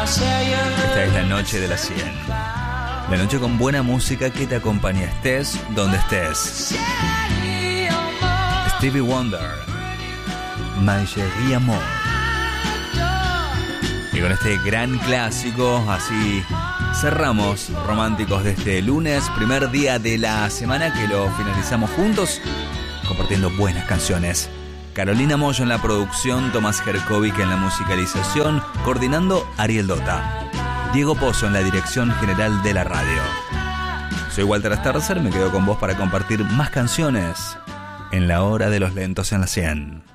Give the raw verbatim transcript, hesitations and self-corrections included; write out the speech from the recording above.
Esta es la noche de las cien. La noche con buena música que te acompaña estés donde estés. Stevie Wonder, Ma Chérie Amour. Y con este gran clásico, así cerramos Románticos de este lunes, primer día de la semana que lo finalizamos juntos, compartiendo buenas canciones. Carolina Moyo en la producción, Tomás Jerkovic en la musicalización, coordinando Ariel Dota. Diego Pozo en la dirección general de la radio. Soy Walter Starcer, me quedo con vos para compartir más canciones en la hora de los lentos en la cien.